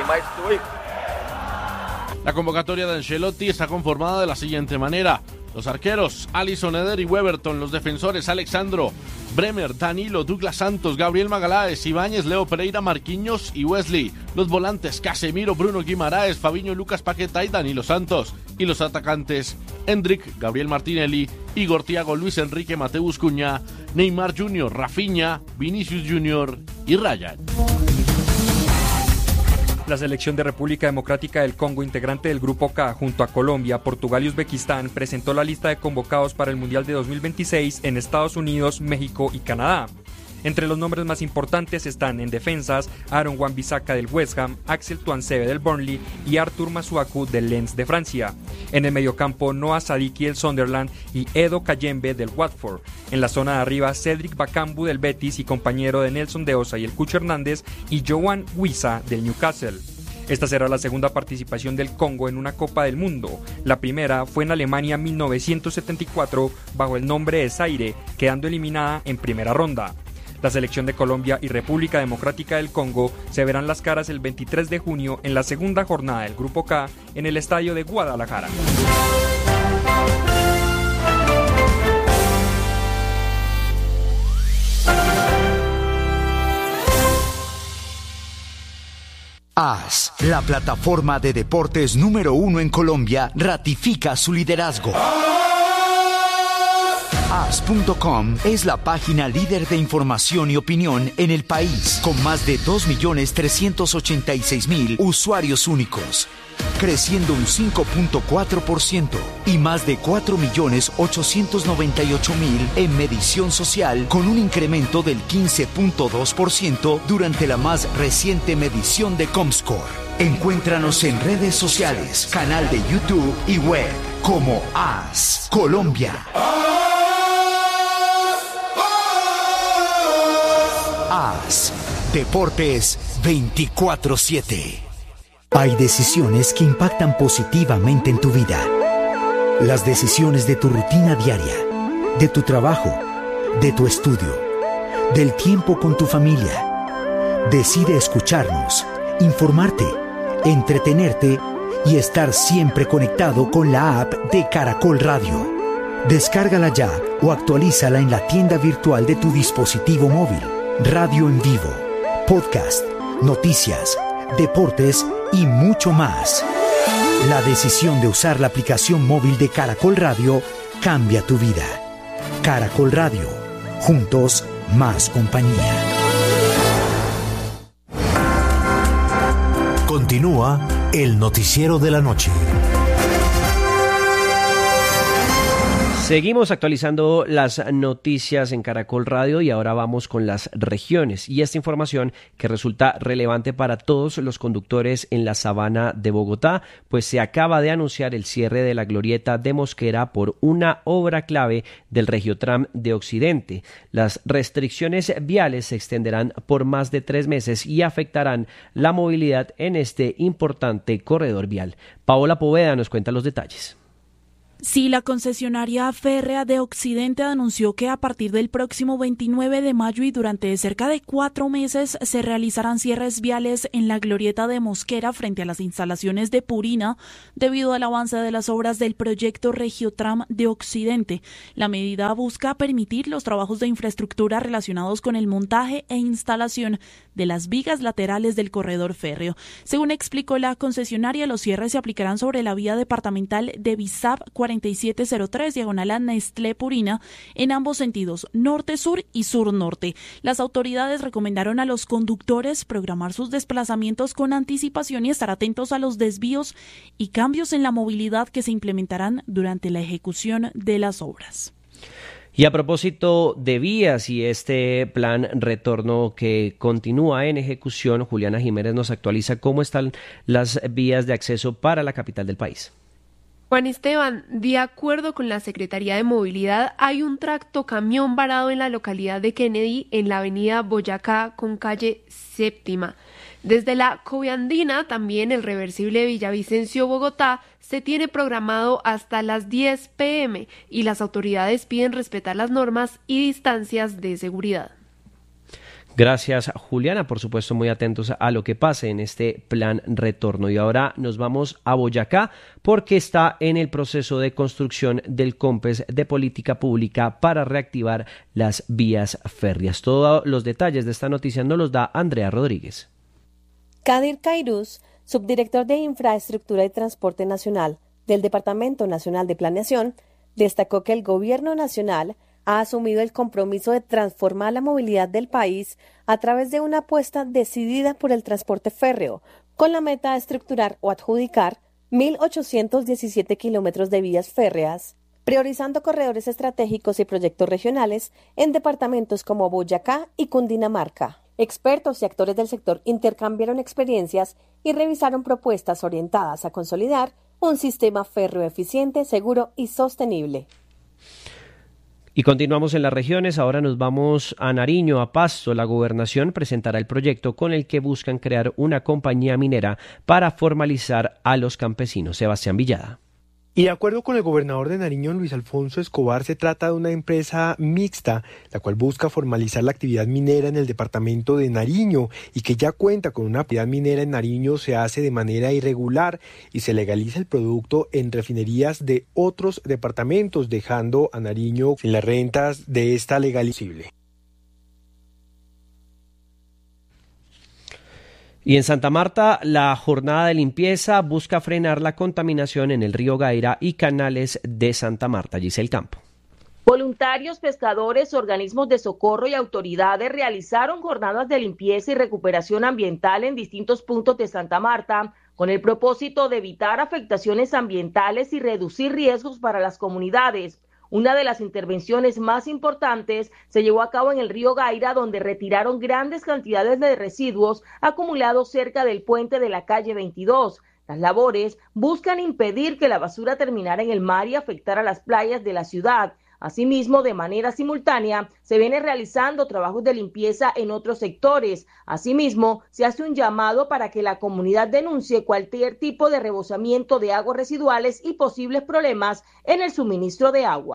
La convocatoria de Ancelotti está conformada de la siguiente manera: los arqueros, Alisson, Eder y Weberton; los defensores, Alexandro, Bremer, Danilo, Douglas Santos, Gabriel Magaláes, Ibáñez, Leo Pereira, Marquinhos y Wesley; los volantes, Casemiro, Bruno Guimaraes, Fabinho, Lucas Paquetá y Danilo Santos; y los atacantes, Hendrik, Gabriel Martinelli, Igor Thiago, Luis Enrique, Mateus Cunha, Neymar Jr., Rafinha, Vinicius Jr. y Ryan. La selección de República Democrática del Congo, integrante del Grupo K, junto a Colombia, Portugal y Uzbekistán, presentó la lista de convocados para el Mundial de 2026 en Estados Unidos, México y Canadá. Entre los nombres más importantes están en defensas Aaron Wan-Bissaka del West Ham, Axel Tuanzebe del Burnley y Arthur Masuaku del Lens de Francia. En el mediocampo, Noah Sadiki del Sunderland y Edo Kayembe del Watford. En la zona de arriba, Cedric Bakambu del Betis y compañero de Nelson de Osa y el Cucho Hernández, y Johan Wissa del Newcastle. Esta será la segunda participación del Congo en una Copa del Mundo. La primera fue en Alemania en 1974 bajo el nombre de Zaire, quedando eliminada en primera ronda. La selección de Colombia y República Democrática del Congo se verán las caras el 23 de junio en la segunda jornada del Grupo K en el estadio de Guadalajara. AS, la plataforma de deportes número 1 en Colombia, ratifica su liderazgo. AS.com es la página líder de información y opinión en el país, con más de 2.386.000 usuarios únicos, creciendo un 5.4% y más de 4.898.000 en medición social, con un incremento del 15.2% durante la más reciente medición de Comscore. Encuéntranos en redes sociales, canal de YouTube y web como AS Colombia. AS, Deportes 24/7. Hay decisiones que impactan positivamente en tu vida. Las decisiones de tu rutina diaria, de tu trabajo, de tu estudio, del tiempo con tu familia. Decide escucharnos, informarte, entretenerte y estar siempre conectado con la app de Caracol Radio. Descárgala ya o actualízala en la tienda virtual de tu dispositivo móvil. Radio en vivo, podcast, noticias, deportes y mucho más. La decisión de usar la aplicación móvil de Caracol Radio cambia tu vida. Caracol Radio, juntos más compañía. Continúa el noticiero de la noche. Seguimos actualizando las noticias en Caracol Radio y ahora vamos con las regiones y esta información que resulta relevante para todos los conductores en la sabana de Bogotá, pues se acaba de anunciar el cierre de la glorieta de Mosquera por una obra clave del Regiotram de Occidente. Las restricciones viales se extenderán por más de 3 meses y afectarán la movilidad en este importante corredor vial. Paola Poveda nos cuenta los detalles. Sí, la concesionaria férrea de Occidente anunció que a partir del próximo 29 de mayo y durante cerca de 4 meses se realizarán cierres viales en la glorieta de Mosquera frente a las instalaciones de Purina debido al avance de las obras del proyecto Regiotram de Occidente. La medida busca permitir los trabajos de infraestructura relacionados con el montaje e instalación de las vigas laterales del corredor férreo. Según explicó la concesionaria, los cierres se aplicarán sobre la vía departamental de Bizap 4703 diagonal a Nestlé Purina en ambos sentidos, norte-sur y sur-norte. Las autoridades recomendaron a los conductores programar sus desplazamientos con anticipación y estar atentos a los desvíos y cambios en la movilidad que se implementarán durante la ejecución de las obras. Y a propósito de vías y este plan retorno que continúa en ejecución, Juliana Jiménez nos actualiza cómo están las vías de acceso para la capital del país. Juan Esteban, de acuerdo con la Secretaría de Movilidad, hay un tractocamión varado en la localidad de Kennedy, en la avenida Boyacá con calle Séptima. Desde la Coviandina, también el reversible Villavicencio, Bogotá, se tiene programado hasta las 10 p.m. y las autoridades piden respetar las normas y distancias de seguridad. Gracias, Juliana. Por supuesto, muy atentos a lo que pase en este plan retorno. Y ahora nos vamos a Boyacá porque está en el proceso de construcción del COMPES de política pública para reactivar las vías férreas. Todos los detalles de esta noticia nos los da Andrea Rodríguez. Kadir Cairuz, subdirector de Infraestructura y Transporte Nacional del Departamento Nacional de Planeación, destacó que el Gobierno Nacional ha asumido el compromiso de transformar la movilidad del país a través de una apuesta decidida por el transporte férreo, con la meta de estructurar o adjudicar 1.817 kilómetros de vías férreas, priorizando corredores estratégicos y proyectos regionales en departamentos como Boyacá y Cundinamarca. Expertos y actores del sector intercambiaron experiencias y revisaron propuestas orientadas a consolidar un sistema férreo eficiente, seguro y sostenible. Y continuamos en las regiones, ahora nos vamos a Nariño, a Pasto. La gobernación presentará el proyecto con el que buscan crear una compañía minera para formalizar a los campesinos. Sebastián Villada. Y de acuerdo con el gobernador de Nariño, Luis Alfonso Escobar, se trata de una empresa mixta, la cual busca formalizar la actividad minera en el departamento de Nariño y que ya cuenta con una actividad minera en Nariño, se hace de manera irregular y se legaliza el producto en refinerías de otros departamentos, dejando a Nariño sin las rentas de esta legalización. Y en Santa Marta, la jornada de limpieza busca frenar la contaminación en el río Gaira y canales de Santa Marta. Giselle Campo. Voluntarios, pescadores, organismos de socorro y autoridades realizaron jornadas de limpieza y recuperación ambiental en distintos puntos de Santa Marta, con el propósito de evitar afectaciones ambientales y reducir riesgos para las comunidades. Una de las intervenciones más importantes se llevó a cabo en el río Gaira, donde retiraron grandes cantidades de residuos acumulados cerca del puente de la calle 22. Las labores buscan impedir que la basura terminara en el mar y afectara las playas de la ciudad. Asimismo, de manera simultánea, se vienen realizando trabajos de limpieza en otros sectores. Asimismo, se hace un llamado para que la comunidad denuncie cualquier tipo de rebosamiento de aguas residuales y posibles problemas en el suministro de agua.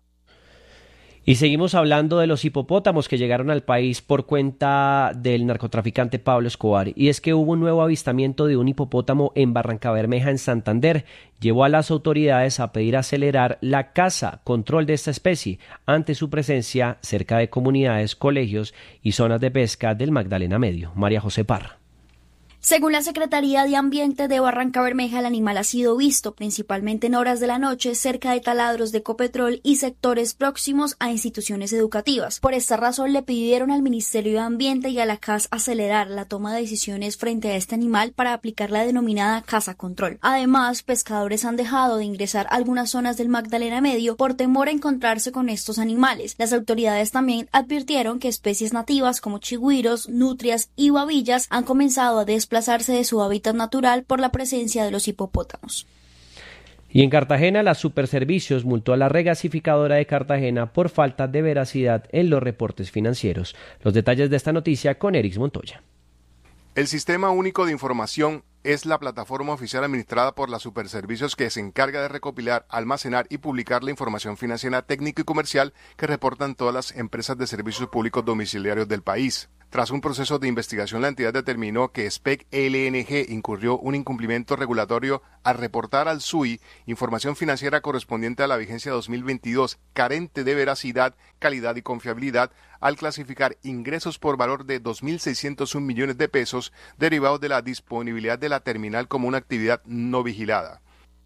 Y seguimos hablando de los hipopótamos que llegaron al país por cuenta del narcotraficante Pablo Escobar. Y es que hubo un nuevo avistamiento de un hipopótamo en Barrancabermeja, en Santander. Llevó a las autoridades a pedir acelerar la caza, control de esta especie, ante su presencia cerca de comunidades, colegios y zonas de pesca del Magdalena Medio. María José Parra. Según la Secretaría de Ambiente de Barrancabermeja, el animal ha sido visto principalmente en horas de la noche cerca de taladros de Ecopetrol y sectores próximos a instituciones educativas. Por esta razón le pidieron al Ministerio de Ambiente y a la CAS acelerar la toma de decisiones frente a este animal para aplicar la denominada caza control. Además, pescadores han dejado de ingresar a algunas zonas del Magdalena Medio por temor a encontrarse con estos animales. Las autoridades también advirtieron que especies nativas como chigüiros, nutrias y babillas han comenzado a desplazarse de su hábitat natural por la presencia de los hipopótamos. Y en Cartagena, la Superservicios multó a la regasificadora de Cartagena por falta de veracidad en los reportes financieros. Los detalles de esta noticia con Erix Montoya. El Sistema Único de Información es la plataforma oficial administrada por la Superservicios que se encarga de recopilar, almacenar y publicar la información financiera, técnica y comercial que reportan todas las empresas de servicios públicos domiciliarios del país. Tras un proceso de investigación, la entidad determinó que SPEC LNG incurrió un incumplimiento regulatorio al reportar al SUI información financiera correspondiente a la vigencia 2022, carente de veracidad, calidad y confiabilidad, al clasificar ingresos por valor de 2.601 millones de pesos derivados de la disponibilidad de la terminal como una actividad no vigilada.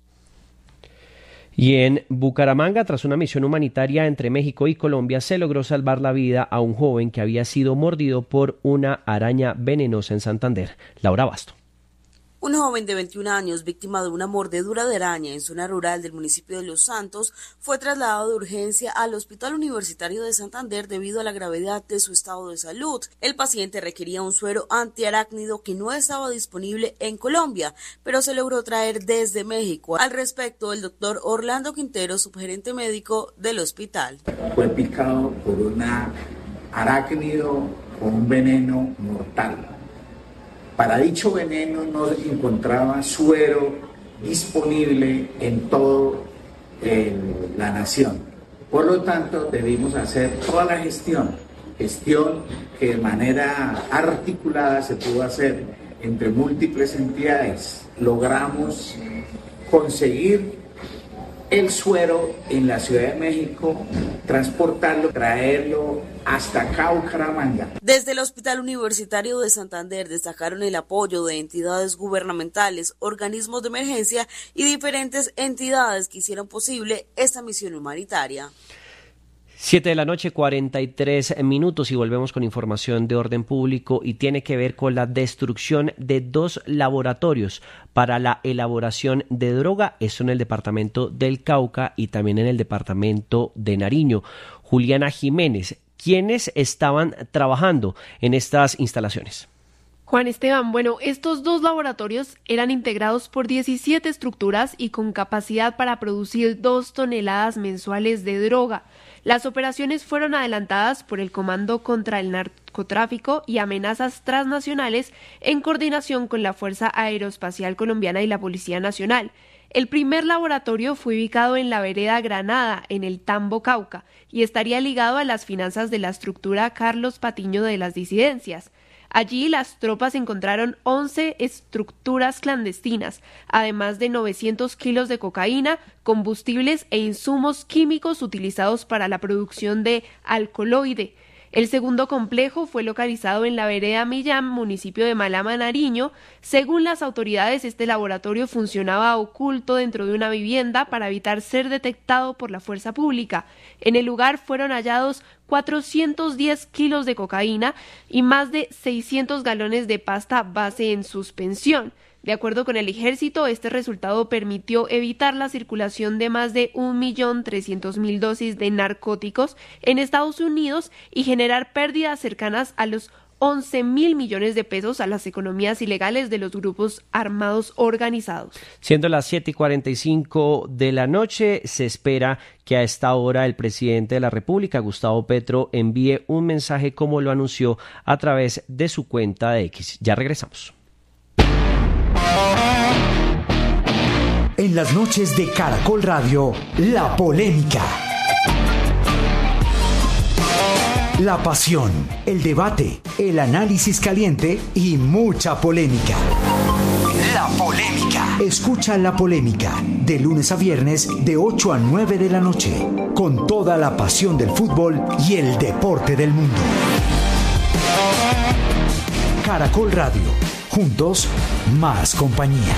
Y en Bucaramanga, tras una misión humanitaria entre México y Colombia, se logró salvar la vida a un joven que había sido mordido por una araña venenosa en Santander. Laura Basto. Un joven de 21 años, víctima de una mordedura de araña en zona rural del municipio de Los Santos, fue trasladado de urgencia al Hospital Universitario de Santander debido a la gravedad de su estado de salud. El paciente requería un suero antiarácnido que no estaba disponible en Colombia, pero se logró traer desde México. Al respecto, el doctor Orlando Quintero, subgerente médico del hospital. Fue picado por una arácnido con un veneno mortal. Para dicho veneno no se encontraba suero disponible en toda la nación. Por lo tanto, debimos hacer toda la gestión gestión que de manera articulada se pudo hacer entre múltiples entidades, logramos conseguir el suero en la Ciudad de México, transportarlo, traerlo hasta acá, Bucaramanga. Desde el Hospital Universitario de Santander destacaron el apoyo de entidades gubernamentales, organismos de emergencia y diferentes entidades que hicieron posible esta misión humanitaria. 7:43 p.m. y volvemos con información de orden público y tiene que ver con la destrucción de 2 laboratorios para la elaboración de droga, eso en el departamento del Cauca y también en el departamento de Nariño. Juliana Jiménez, ¿quiénes estaban trabajando en estas instalaciones? Juan Esteban, bueno, estos 2 laboratorios eran integrados por 17 estructuras y con capacidad para producir 2 toneladas mensuales de droga. Las operaciones fueron adelantadas por el Comando contra el Narcotráfico y Amenazas Transnacionales en coordinación con la Fuerza Aeroespacial Colombiana y la Policía Nacional. El primer laboratorio fue ubicado en la vereda Granada, en el Tambo, Cauca, y estaría ligado a las finanzas de la estructura Carlos Patiño de las Disidencias. Allí las tropas encontraron 11 estructuras clandestinas, además de 900 kilos de cocaína, combustibles e insumos químicos utilizados para la producción de alcaloide. El segundo complejo fue localizado en la vereda Millán, municipio de Malama, Nariño. Según las autoridades, este laboratorio funcionaba oculto dentro de una vivienda para evitar ser detectado por la fuerza pública. En el lugar fueron hallados 410 kilos de cocaína y más de 600 galones de pasta base en suspensión. De acuerdo con el ejército, este resultado permitió evitar la circulación de más de 1.300.000 dosis de narcóticos en Estados Unidos y generar pérdidas cercanas a los 11.000 millones de pesos a las economías ilegales de los grupos armados organizados. Siendo las 7:45 p.m, se espera que a esta hora el presidente de la República, Gustavo Petro, envíe un mensaje como lo anunció a través de su cuenta de X. Ya regresamos. En las noches de Caracol Radio, la polémica. La pasión, el debate, el análisis caliente y mucha polémica. La polémica. Escucha La Polémica de lunes a viernes de 8 a 9 de la noche con toda la pasión del fútbol y el deporte del mundo. Caracol Radio. Juntos, más compañía.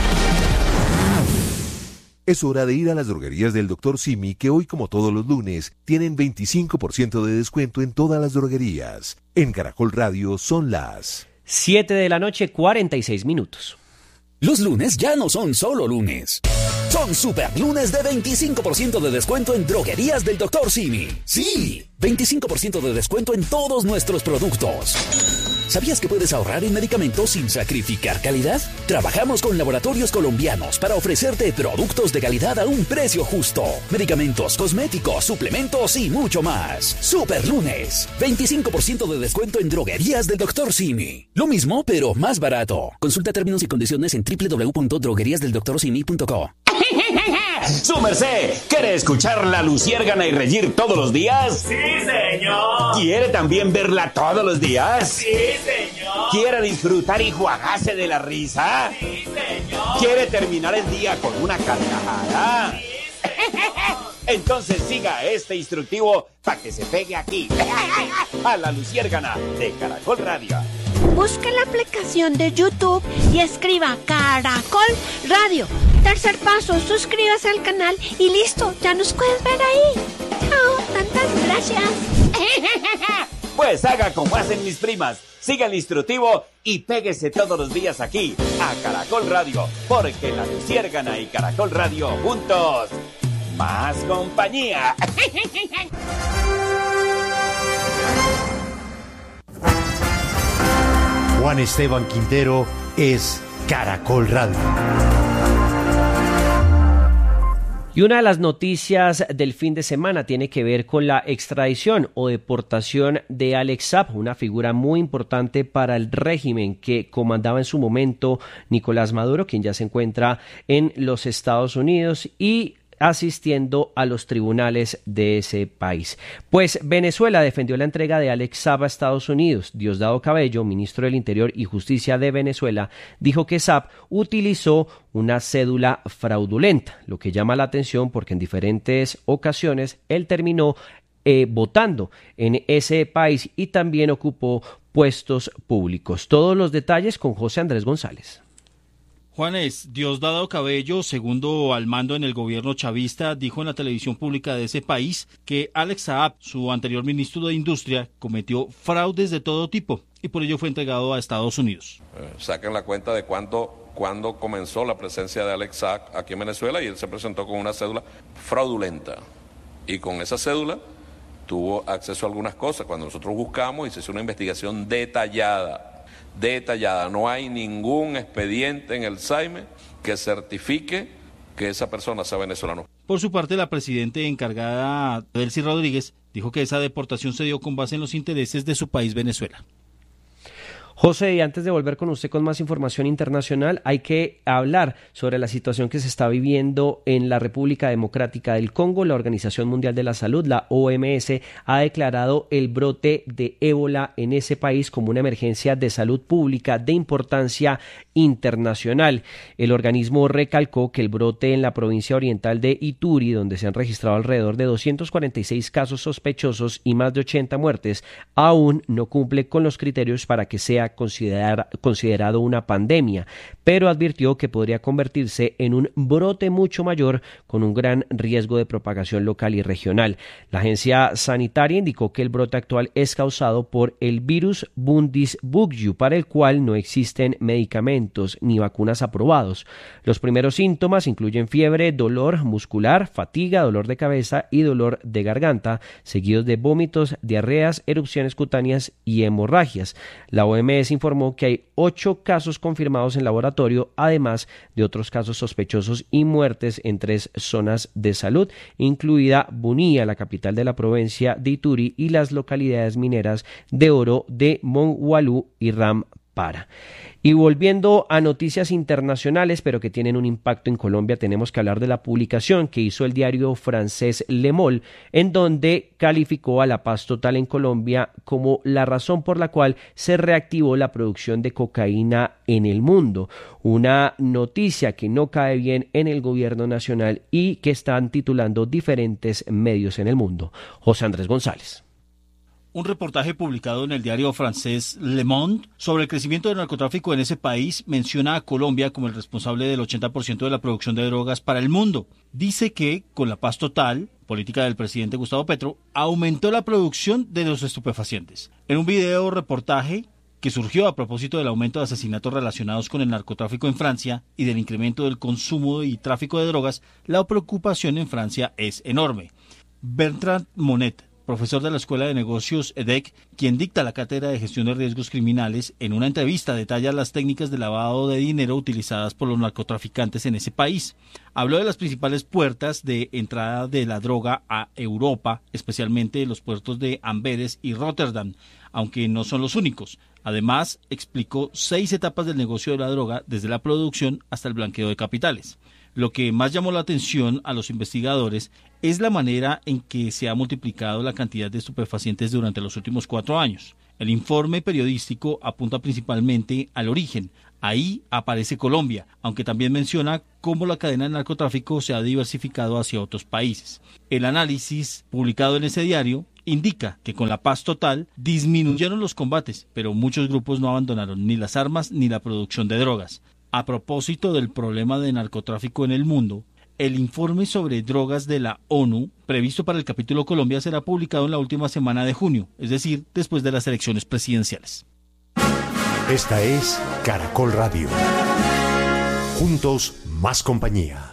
Es hora de ir a las droguerías del Dr. Simi, que hoy, como todos los lunes, tienen 25% de descuento en todas las droguerías. En Caracol Radio son las 7:46 p.m. Los lunes ya no son solo lunes. Son super lunes de 25% de descuento en droguerías del Dr. Simi. Sí, 25% de descuento en todos nuestros productos. ¿Sabías que puedes ahorrar en medicamentos sin sacrificar calidad? Trabajamos con laboratorios colombianos para ofrecerte productos de calidad a un precio justo. Medicamentos, cosméticos, suplementos y mucho más. Super lunes, 25% de descuento en droguerías del Dr. Simi. Lo mismo, pero más barato. Consulta términos y condiciones en www.drogueriasdeldoctorsimi.co. ¡Su merced! ¿Quiere escuchar La Luciérgana y reír todos los días? ¡Sí, señor! ¿Quiere también verla todos los días? ¡Sí, señor! ¿Quiere disfrutar y juagarse de la risa? ¡Sí, señor! ¿Quiere terminar el día con una carcajada? ¡Sí, señor! Entonces siga este instructivo para que se pegue aquí. A La Luciérgana de Caracol Radio. Busque la aplicación de YouTube y escriba Caracol Radio. Tercer paso, suscríbase al canal y listo, ya nos puedes ver ahí. Chao, tantas gracias. Pues haga como hacen mis primas. Siga el instructivo y péguese todos los días aquí a Caracol Radio, porque La Luciérgana y Caracol Radio juntos, más compañía. Juan Esteban Quintero es Caracol Radio. Y una de las noticias del fin de semana tiene que ver con la extradición o deportación de Alex Saab, una figura muy importante para el régimen que comandaba en su momento Nicolás Maduro, quien ya se encuentra en los Estados Unidos, y asistiendo a los tribunales de ese país. Pues Venezuela defendió la entrega de Alex Saab a Estados Unidos. Diosdado Cabello, ministro del Interior y Justicia de Venezuela, dijo que Saab utilizó una cédula fraudulenta, lo que llama la atención porque en diferentes ocasiones él terminó votando en ese país y también ocupó puestos públicos. Todos los detalles con José Andrés González. Juanes, Diosdado Cabello, segundo al mando en el gobierno chavista, dijo en la televisión pública de ese país que Alex Saab, su anterior ministro de Industria, cometió fraudes de todo tipo y por ello fue entregado a Estados Unidos. Saquen la cuenta de cuándo comenzó la presencia de Alex Saab aquí en Venezuela y él se presentó con una cédula fraudulenta y con esa cédula tuvo acceso a algunas cosas. Cuando nosotros buscamos y se hizo una investigación detallada, no hay ningún expediente en el SAIME que certifique que esa persona sea venezolano. Por su parte, la presidenta encargada, Delcy Rodríguez, dijo que esa deportación se dio con base en los intereses de su país, Venezuela. José, y antes de volver con usted con más información internacional, hay que hablar sobre la situación que se está viviendo en la República Democrática del Congo. La Organización Mundial de la Salud, la OMS, ha declarado el brote de ébola en ese país como una emergencia de salud pública de importancia internacional. El organismo recalcó que el brote en la provincia oriental de Ituri, donde se han registrado alrededor de 246 casos sospechosos y más de 80 muertes, aún no cumple con los criterios para que sea considerado una pandemia, pero advirtió que podría convertirse en un brote mucho mayor con un gran riesgo de propagación local y regional. La agencia sanitaria indicó que el brote actual es causado por el virus Bundibugyo, para el cual no existen medicamentos ni vacunas aprobados. Los primeros síntomas incluyen fiebre, dolor muscular, fatiga, dolor de cabeza y dolor de garganta, seguidos de vómitos, diarreas, erupciones cutáneas y hemorragias. La OMS informó que hay 8 casos confirmados en laboratorio, además de otros casos sospechosos y muertes en 3 zonas de salud, incluida Bunia, la capital de la provincia de Ituri, y las localidades mineras de oro de Mongualú y Rampara. Y volviendo a noticias internacionales, pero que tienen un impacto en Colombia, tenemos que hablar de la publicación que hizo el diario francés Le Monde, en donde calificó a la paz total en Colombia como la razón por la cual se reactivó la producción de cocaína en el mundo. Una noticia que no cae bien en el gobierno nacional y que están titulando diferentes medios en el mundo. José Andrés González. Un reportaje publicado en el diario francés Le Monde sobre el crecimiento del narcotráfico en ese país menciona a Colombia como el responsable del 80% de la producción de drogas para el mundo. Dice que, con la paz total, política del presidente Gustavo Petro, aumentó la producción de los estupefacientes. En un video reportaje que surgió a propósito del aumento de asesinatos relacionados con el narcotráfico en Francia y del incremento del consumo y tráfico de drogas, la preocupación en Francia es enorme. Bertrand Monet, profesor de la Escuela de Negocios EDEC, quien dicta la cátedra de gestión de riesgos criminales, en una entrevista detalla las técnicas de lavado de dinero utilizadas por los narcotraficantes en ese país. Habló de las principales puertas de entrada de la droga a Europa, especialmente los puertos de Amberes y Rotterdam, aunque no son los únicos. Además, explicó 6 etapas del negocio de la droga, desde la producción hasta el blanqueo de capitales. Lo que más llamó la atención a los investigadores es la manera en que se ha multiplicado la cantidad de estupefacientes durante los últimos 4 años. El informe periodístico apunta principalmente al origen. Ahí aparece Colombia, aunque también menciona cómo la cadena de narcotráfico se ha diversificado hacia otros países. El análisis publicado en ese diario indica que con la paz total disminuyeron los combates, pero muchos grupos no abandonaron ni las armas ni la producción de drogas. A propósito del problema de narcotráfico en el mundo, el informe sobre drogas de la ONU, previsto para el capítulo Colombia, será publicado en la última semana de junio, es decir, después de las elecciones presidenciales. Esta es Caracol Radio. Juntos, más compañía.